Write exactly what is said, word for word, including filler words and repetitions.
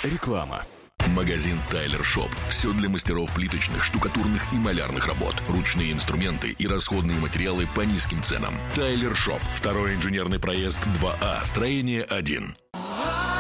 Реклама. Магазин Тайлер Шоп. Все для мастеров плиточных, штукатурных и малярных работ. Ручные инструменты и расходные материалы по низким ценам. Тайлер Шоп. Второй инженерный проезд два А. Строение один.